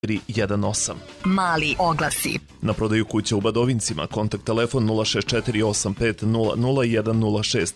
318. Mali oglasi. Na prodaju kuće u Badovincima, kontakt telefon 06485000106,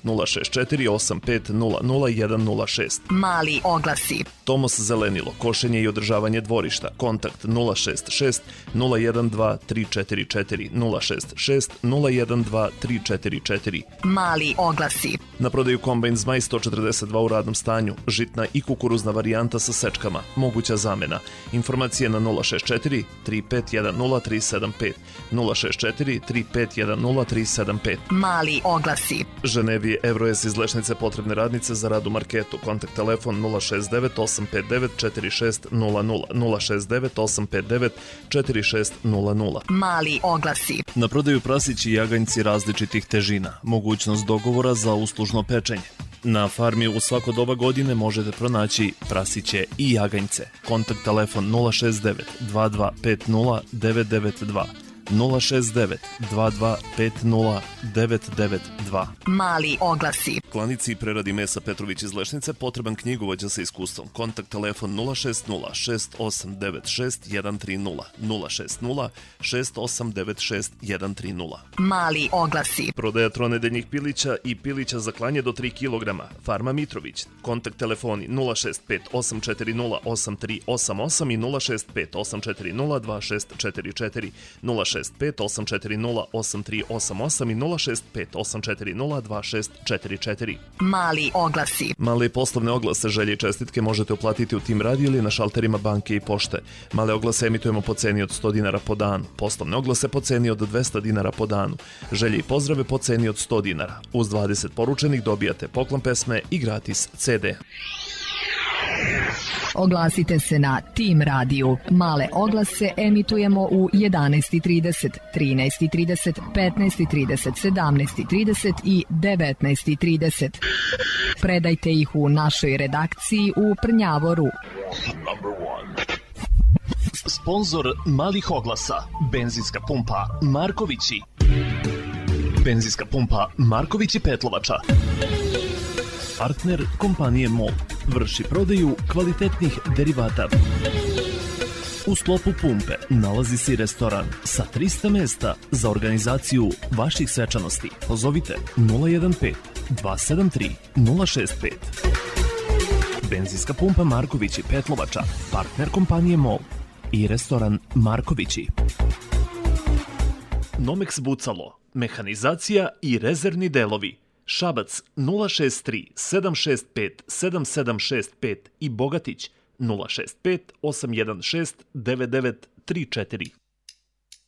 06485000106. Mali oglasi. Tomos Zelenilo, košenje i održavanje dvorišta, kontakt 066 012 344, 066 012 344. Mali oglasi. Na prodaju kombajn Zmaj 142 u radnom stanju, žitna i kukuruzna varijanta sa sečkama, moguća zamena. Informacije na 064 3510375, 064 3510375. Mali oglasi. Ženevi Evroes iz Lešnice potrebne radnice za rad u marketu. Kontakt telefon 069 859 4600, 069 859 4600. Mali oglasi. Na prodaju prasići i jaganjci različitih težina, mogućnost dogovora za uslužno pečenje. Na farmi u svako doba godine možete pronaći prasiće i jaganjce. Kontakt telefon 069 2250 992, 069 2250 992. Mali oglasi. Klanici i preradi mesa Petrović iz Lešnice potreban knjigovođa sa iskustvom. Kontakt telefon 060 6896 130, 060 6896 130. Mali oglasi. Prodaja tronedeljnih pilića i pilića za klanje do 3 kg. Farma Mitrović. Kontakt telefoni 065 840 8388 i 065 840 2644, 065 840 8388 i 065 840 2644. Mali oglasi. Male poslovne oglase, želje i čestitke možete uplatiti u Tim Radio ili na šalterima banke i pošte. Male oglase emitujemo po ceni od 100 dinara po danu. Poslovne oglase po ceni od 200 dinara po danu. Želje i pozdrave po ceni od 100 dinara. Uz 20 poručenih dobijate poklon pesme i gratis CD. Oglasite se na Tim radiju. Male oglase emitujemo u 11:30, 13:30, 15:30, 17:30 i 19:30. Predajte ih u našoj redakciji u Prnjavoru. Sponzor malih oglasa, benzinska pumpa Markovići. Benzinska pumpa Markovići Petlovača. Partner kompanije MOL. Vrši prodaju kvalitetnih derivata. U sklopu pumpe nalazi se i restoran sa 300 mesta za organizaciju vaših svečanosti. Pozovite 015 273 065. Benzinska pumpa Markovići Petlovača. Partner kompanije MOL i restoran Markovići. Nomex Bucalo. Mehanizacija i rezervni delovi. Šabac 063 765 7765 i Bogatić 065 816 9934.